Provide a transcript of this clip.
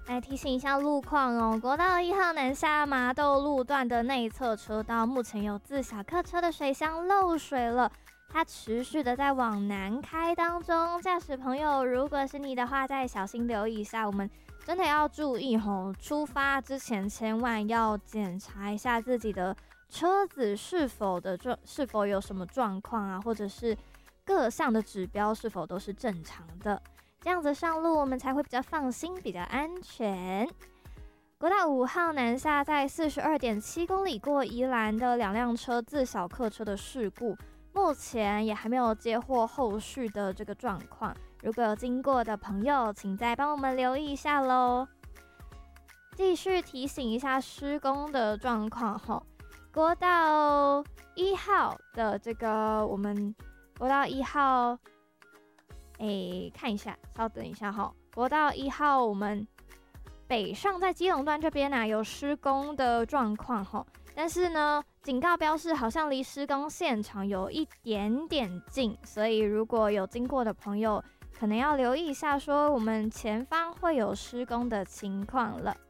来提醒一下路况哦，国道1号南下麻豆路段的内侧车道，目前有自小客车的水箱漏水了，它持续的在往南开当中。驾驶朋友，如果是你的话，再小心留意一下，我们真的要注意吼，出发之前千万要检查一下自己的车子是否有什么状况啊，或者是各项的指标是否都是正常的。这样子上路我们才会比较放心，比较安全。国道5号南下在42.7公里过宜兰的2辆车自小客车的事故，目前也还没有接获后续的这个状况。如果有经过的朋友，请再帮我们留意一下咯。继续提醒一下施工的状况吼，国道1号的这个我们国道1号。看一下，稍等一下哈。国道1号，我们北上在基隆段这边有施工的状况哈，但是呢，警告标示好像离施工现场有一点点近，所以如果有经过的朋友，可能要留意一下，说我们前方会有施工的情况了。